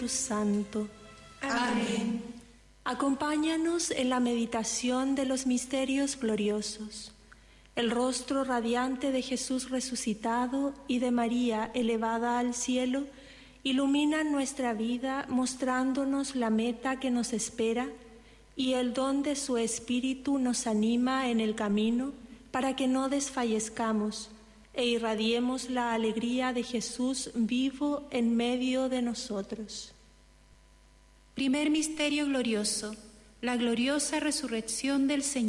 Santo. Amén. Acompáñanos en la meditación de los misterios gloriosos. El rostro radiante de Jesús resucitado y de María elevada al cielo iluminan nuestra vida, mostrándonos la meta que nos espera, y el don de su Espíritu nos anima en el camino para que no desfallezcamos e irradiemos la alegría de Jesús vivo en medio de nosotros. Primer misterio glorioso, la gloriosa resurrección del Señor.